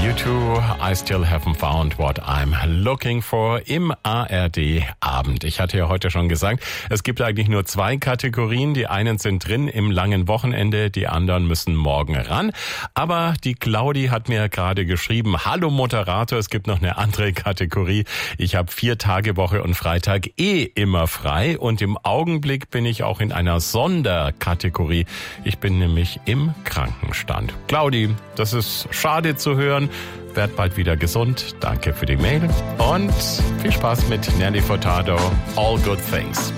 U2, I still haven't found what I'm looking for im ARD-Abend. Ich hatte ja heute schon gesagt, es gibt eigentlich nur 2 Kategorien. Die einen sind drin im langen Wochenende, die anderen müssen morgen ran. Aber die Claudi hat mir gerade geschrieben, hallo Moderator, es gibt noch eine andere Kategorie. Ich habe 4-Tage-Woche und Freitag immer frei und im Augenblick bin ich auch in einer Sonderkategorie. Ich bin nämlich im Krankenstand. Claudi, das ist schade zu hören. Werd bald wieder gesund. Danke für die Mail und viel Spaß mit Nelly Furtado. All Good Things.